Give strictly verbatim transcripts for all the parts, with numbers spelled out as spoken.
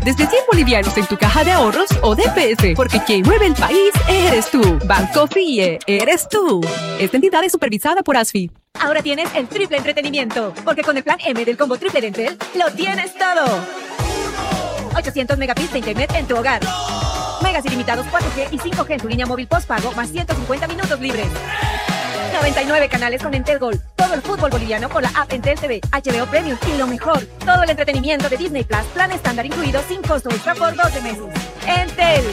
Desde cien bolivianos en tu caja de ahorros o D P S, porque quien mueve el país eres tú. Banco F I E, eres tú. Esta entidad es supervisada por ASFI. Ahora tienes el triple entretenimiento, porque con el plan M del combo triple de Entel, lo tienes todo. ochocientos megabits de internet en tu hogar. Megas ilimitados cuatro G y cinco G en tu línea móvil postpago, más ciento cincuenta minutos libres. noventa y nueve canales con Entel Gold. Todo el fútbol boliviano con la app Entel T V, H B O Premium y lo mejor, todo el entretenimiento de Disney Plus, plan estándar incluido sin costo extra por doce meses. Entel.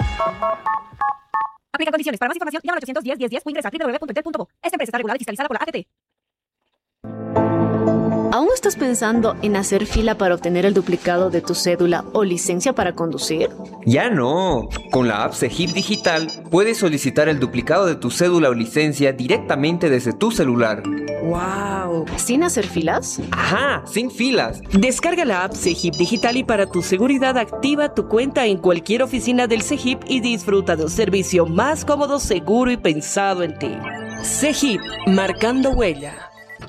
Aplica condiciones. Para más información, llama al ochocientos diez, diez, diez o ingresa a doble u doble u doble u punto entel punto co. Esta empresa está regulada y fiscalizada por la A T T. ¿Aún estás pensando en hacer fila para obtener el duplicado de tu cédula o licencia para conducir? Ya no. Con la app Cegip Digital puedes solicitar el duplicado de tu cédula o licencia directamente desde tu celular. ¡Wow! ¿Sin hacer filas? Ajá, sin filas. Descarga la app Cegip Digital y para tu seguridad activa tu cuenta en cualquier oficina del Cegip y disfruta de un servicio más cómodo, seguro y pensado en ti. Cegip, marcando huella.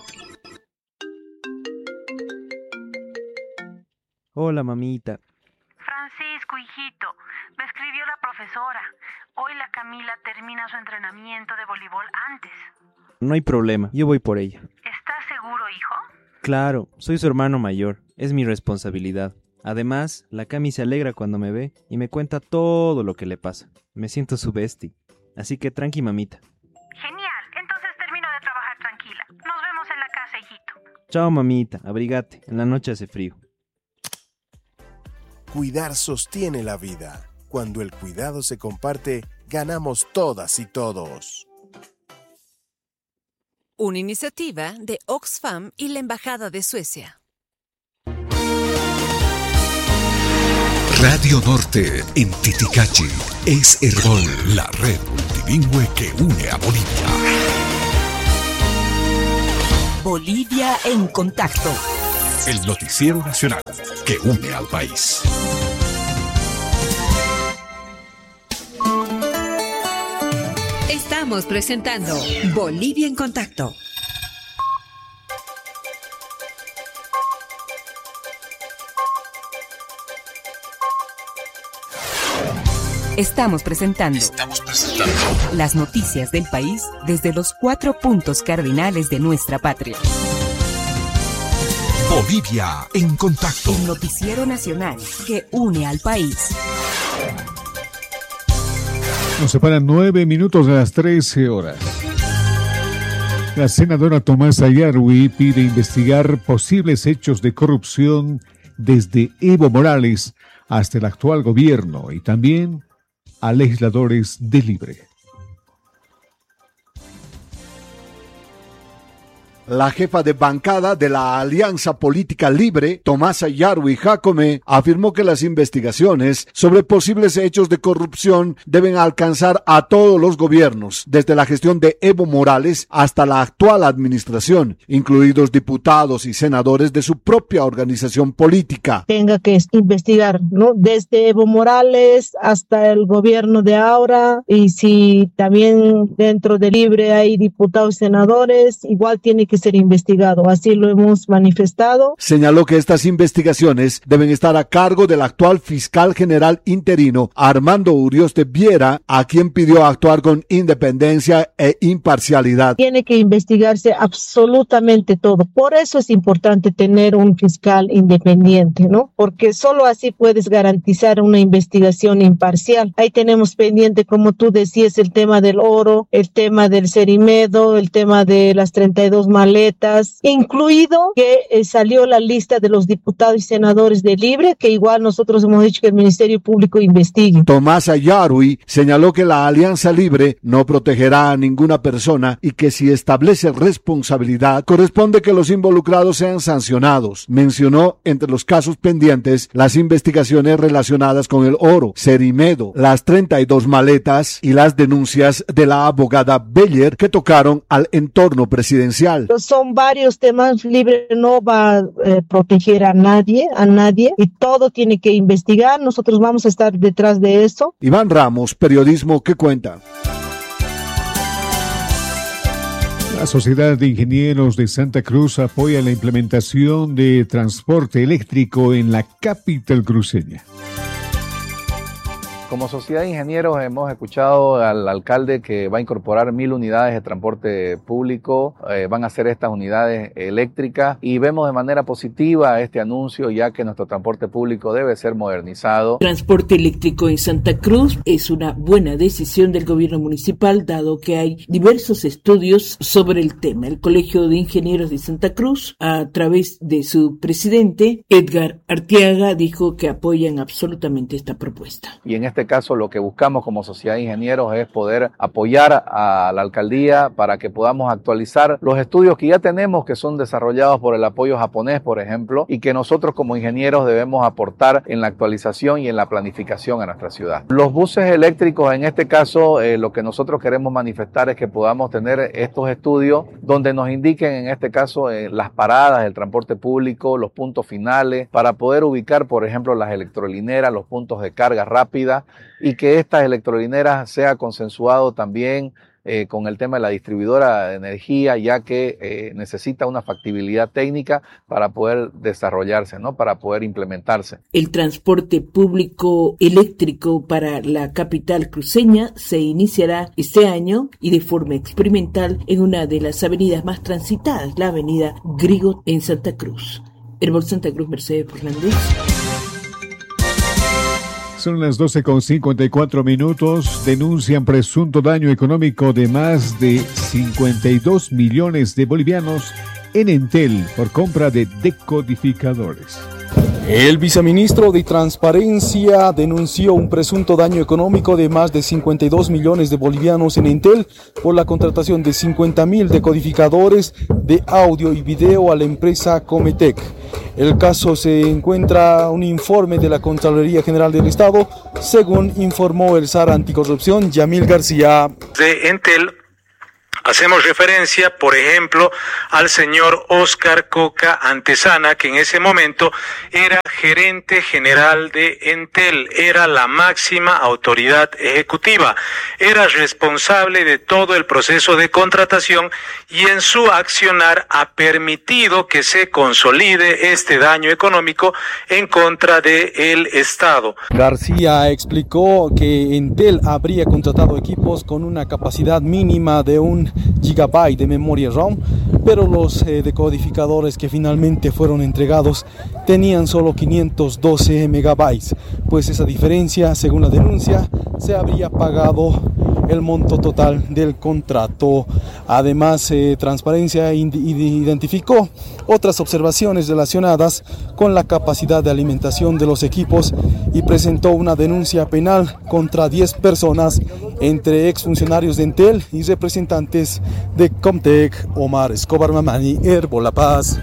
Hola, mamita. Francisco, hijito, me escribió la profesora. Hoy la Camila termina su entrenamiento de voleibol antes. No hay problema, yo voy por ella. ¿Estás seguro, hijo? Claro, soy su hermano mayor, es mi responsabilidad. Además, la Cami se alegra cuando me ve y me cuenta todo lo que le pasa. Me siento su bestie, así que tranqui, mamita. Genial, entonces termino de trabajar tranquila. Nos vemos en la casa, hijito. Chao, mamita, abrigate, en la noche hace frío. Cuidar sostiene la vida. Cuando el cuidado se comparte, ganamos todas y todos. Una iniciativa de Oxfam y la Embajada de Suecia. Radio Norte en Titicachi es Herbol, la red multilingüe que une a Bolivia. Bolivia en contacto. El noticiero nacional que une al país. Estamos presentando Bolivia en contacto. Estamos presentando, Estamos presentando las noticias del país desde los cuatro puntos cardinales de nuestra patria. Bolivia en contacto. El noticiero nacional que une al país. Nos separan nueve minutos de las trece horas. La senadora Tomasa Yarwi pide investigar posibles hechos de corrupción desde Evo Morales hasta el actual gobierno y también a legisladores de Libre. La jefa de bancada de la Alianza Política Libre, Tomasa Yarwi Jacome, afirmó que las investigaciones sobre posibles hechos de corrupción deben alcanzar a todos los gobiernos, desde la gestión de Evo Morales hasta la actual administración, incluidos diputados y senadores de su propia organización política. Tenga que investigar, ¿no? Desde Evo Morales hasta el gobierno de ahora, y si también dentro de Libre hay diputados y senadores, igual tiene que ser investigado, así lo hemos manifestado. Señaló que estas investigaciones deben estar a cargo del actual fiscal general interino Armando Urioste Viera, a quien pidió actuar con independencia e imparcialidad. Tiene que investigarse absolutamente todo, por eso es importante tener un fiscal independiente, ¿no? Porque solo así puedes garantizar una investigación imparcial. Ahí tenemos pendiente, como tú decías, el tema del oro, el tema del Cerimedo, el tema de las treinta y dos maletas, incluido que eh, salió la lista de los diputados y senadores de Libre, que igual nosotros hemos dicho que el Ministerio Público investigue. Tomasa Yarwi señaló que la Alianza Libre no protegerá a ninguna persona y que si establece responsabilidad, corresponde que los involucrados sean sancionados. Mencionó entre los casos pendientes las investigaciones relacionadas con el oro, Cerimedo, las treinta y dos maletas y las denuncias de la abogada Beller que tocaron al entorno presidencial. Son varios temas. Libre no va a eh, proteger a nadie, a nadie, y todo tiene que investigar. Nosotros vamos a estar detrás de eso. Iván Ramos, periodismo que cuenta. La Sociedad de Ingenieros de Santa Cruz apoya la implementación de transporte eléctrico en la capital cruceña. Como Sociedad de Ingenieros hemos escuchado al alcalde que va a incorporar mil unidades de transporte público, eh, van a ser estas unidades eléctricas y vemos de manera positiva este anuncio ya que nuestro transporte público debe ser modernizado. Transporte eléctrico en Santa Cruz es una buena decisión del gobierno municipal dado que hay diversos estudios sobre el tema. El Colegio de Ingenieros de Santa Cruz, a través de su presidente, Edgar Arteaga, dijo que apoyan absolutamente esta propuesta. Y en este caso lo que buscamos como Sociedad de Ingenieros es poder apoyar a la alcaldía para que podamos actualizar los estudios que ya tenemos que son desarrollados por el apoyo japonés, por ejemplo, y que nosotros como ingenieros debemos aportar en la actualización y en la planificación a nuestra ciudad. Los buses eléctricos, en este caso, eh, lo que nosotros queremos manifestar es que podamos tener estos estudios donde nos indiquen, en este caso, eh, las paradas del transporte público, los puntos finales, para poder ubicar, por ejemplo, las electrolineras, los puntos de carga rápida, y que estas electrolineras sea consensuado también eh, con el tema de la distribuidora de energía, ya que eh, necesita una factibilidad técnica para poder desarrollarse, ¿no? Para poder implementarse. El transporte público eléctrico para la capital cruceña se iniciará este año y de forma experimental en una de las avenidas más transitadas, la avenida Grigot en Santa Cruz. Herbol Santa Cruz, Mercedes Fernández. Son las doce con cincuenta y cuatro minutos. Denuncian presunto daño económico de más de cincuenta y dos millones de bolivianos en Entel por compra de decodificadores. El viceministro de Transparencia denunció un presunto daño económico de más de cincuenta y dos millones de bolivianos en Entel por la contratación de cincuenta mil decodificadores de audio y video a la empresa Cometec. El caso se encuentra un informe de la Contraloría General del Estado, según informó el S A R Anticorrupción, Yamil García. De Entel hacemos referencia, por ejemplo, al señor Oscar Coca Antesana, que en ese momento era gerente general de Entel, era la máxima autoridad ejecutiva, era responsable de todo el proceso de contratación y en su accionar ha permitido que se consolide este daño económico en contra del Estado. García explicó que Entel habría contratado equipos con una capacidad mínima de un gigabyte de memoria RAM, pero los eh, decodificadores que finalmente fueron entregados tenían solo quinientos doce megabytes, pues esa diferencia, según la denuncia, se habría pagado el monto total del contrato. Además, eh, Transparencia identificó otras observaciones relacionadas con la capacidad de alimentación de los equipos y presentó una denuncia penal contra diez personas, entre exfuncionarios de Entel y representantes de Comtech. Omar Escobar Mamani, Herbol La Paz.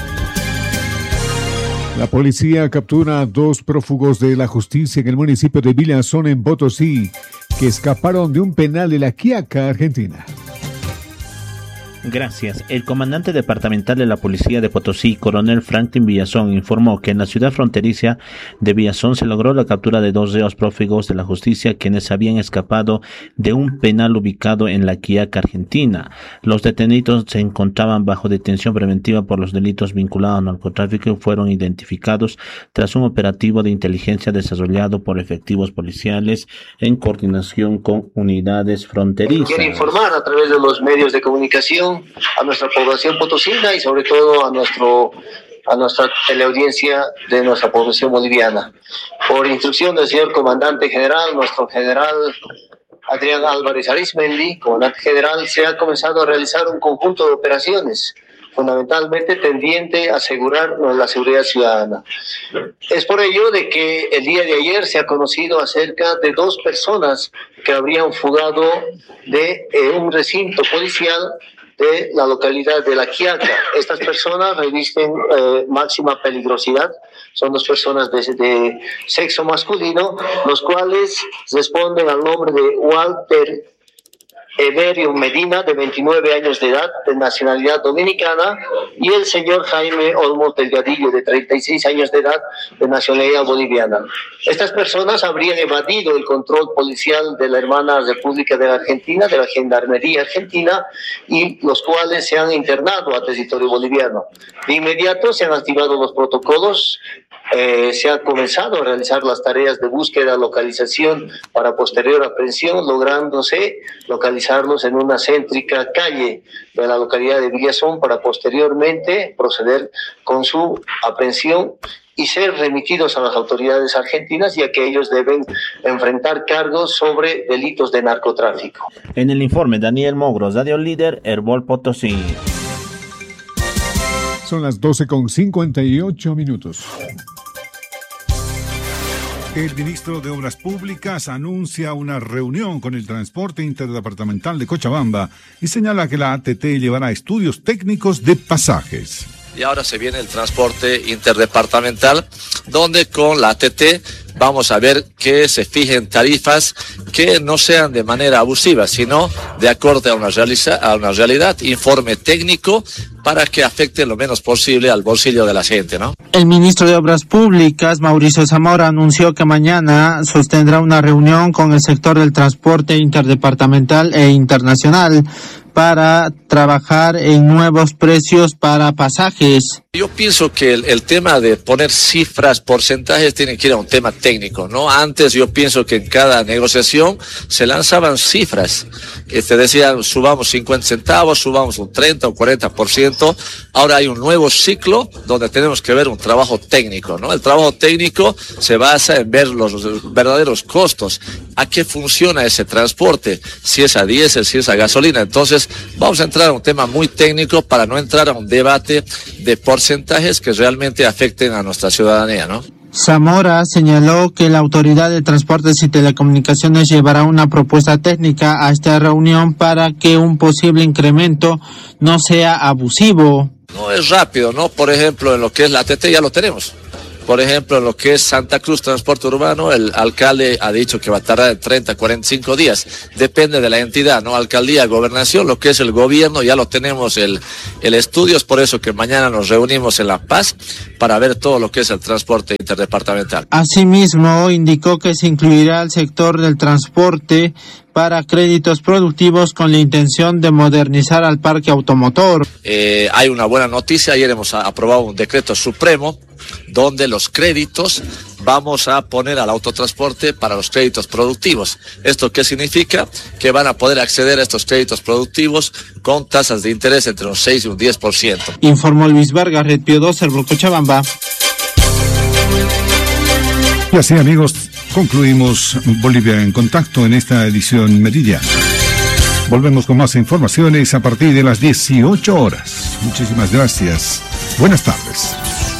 La policía captura a dos prófugos de la justicia en el municipio de Villazón, en Potosí, que escaparon de un penal de La Quiaca, Argentina. Gracias. El comandante departamental de la Policía de Potosí, coronel Franklin Villazón, informó que en la ciudad fronteriza de Villazón se logró la captura de dos reos prófugos de la justicia quienes habían escapado de un penal ubicado en La Quiaca, Argentina. Los detenidos se encontraban bajo detención preventiva por los delitos vinculados al narcotráfico y fueron identificados tras un operativo de inteligencia desarrollado por efectivos policiales en coordinación con unidades fronterizas. Quiero informar a través de los medios de comunicación a nuestra población potosina y sobre todo a nuestro a nuestra teleaudiencia de nuestra población boliviana. Por instrucción del señor comandante general, nuestro general Adrián Álvarez Arizmendi, comandante general, se ha comenzado a realizar un conjunto de operaciones fundamentalmente tendiente a asegurar la seguridad ciudadana. Es por ello de que el día de ayer se ha conocido acerca de dos personas que habrían fugado de eh, un recinto policial de la localidad de La Quiaca. Estas personas revisten eh, máxima peligrosidad. Son dos personas de, de sexo masculino, los cuales responden al nombre de Walter Emerio Medina, de veintinueve años de edad, de nacionalidad dominicana, y el señor Jaime Olmos Delgadillo, de treinta y seis años de edad, de nacionalidad boliviana. Estas personas habrían evadido el control policial de la hermana República de la Argentina, de la Gendarmería Argentina, y los cuales se han internado a territorio boliviano. De inmediato se han activado los protocolos. Eh, se ha comenzado a realizar las tareas de búsqueda, localización para posterior aprehensión, lográndose localizarlos en una céntrica calle de la localidad de Villazón para posteriormente proceder con su aprehensión y ser remitidos a las autoridades argentinas, ya que ellos deben enfrentar cargos sobre delitos de narcotráfico. En el informe, Daniel Mogros, Radio Líder, Herbol Potosí. Son las doce con cincuenta y ocho minutos. El ministro de Obras Públicas anuncia una reunión con el transporte interdepartamental de Cochabamba y señala que la A T T llevará estudios técnicos de pasajes. Y ahora se viene el transporte interdepartamental, donde con la A T T vamos a ver que se fijen tarifas que no sean de manera abusiva, sino de acuerdo a una, realiza, a una realidad, informe técnico para que afecte lo menos posible al bolsillo de la gente, ¿no? El ministro de Obras Públicas, Mauricio Zamora, anunció que mañana sostendrá una reunión con el sector del transporte interdepartamental e internacional para trabajar en nuevos precios para pasajes. Yo pienso que el, el tema de poner cifras, porcentajes, tiene que ir a un tema técnico, ¿no? Antes yo pienso que en cada negociación se lanzaban cifras, que te decían subamos cincuenta centavos, subamos un treinta o cuarenta por ciento. Ahora hay un nuevo ciclo donde tenemos que ver un trabajo técnico, ¿no? El trabajo técnico se basa en ver los verdaderos costos, a qué funciona ese transporte, si es a diésel, si es a gasolina. Entonces vamos a entrar a un tema muy técnico para no entrar a un debate de porcentajes que realmente afecten a nuestra ciudadanía, ¿no? Zamora señaló que la Autoridad de Transportes y Telecomunicaciones llevará una propuesta técnica a esta reunión para que un posible incremento no sea abusivo. No es rápido, ¿no? Por ejemplo, en lo que es la A T T ya lo tenemos. Por ejemplo, en lo que es Santa Cruz Transporte Urbano, el alcalde ha dicho que va a tardar en treinta, cuarenta y cinco días. Depende de la entidad, ¿no? Alcaldía, gobernación, lo que es el gobierno, ya lo tenemos el, el estudio. Es por eso que mañana nos reunimos en La Paz para ver todo lo que es el transporte interdepartamental. Asimismo, indicó que se incluirá el sector del transporte para créditos productivos con la intención de modernizar al parque automotor. Eh, hay una buena noticia, ayer hemos aprobado un decreto supremo donde los créditos vamos a poner al autotransporte para los créditos productivos. ¿Esto qué significa? Que van a poder acceder a estos créditos productivos con tasas de interés entre un seis y un diez por ciento. Informó Luis Vargas, Red Pío dos, Herbol Cochabamba. Y así, amigos, concluimos Bolivia en Contacto en esta edición meridiana. Volvemos con más informaciones a partir de las dieciocho horas. Muchísimas gracias. Buenas tardes.